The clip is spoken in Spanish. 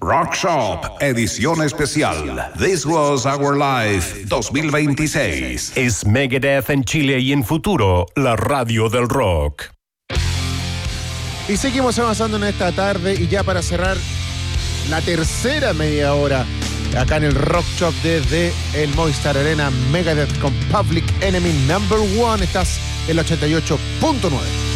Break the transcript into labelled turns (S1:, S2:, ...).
S1: Rock Shop, edición especial. This Was Our Life 2026.
S2: Es Megadeth en Chile y en futuro, la radio del rock.
S3: Y seguimos avanzando en esta tarde y ya para cerrar la tercera media hora acá en el Rock Shop desde el Movistar Arena, Megadeth con Public Enemy No. 1. Estás en el 88.9.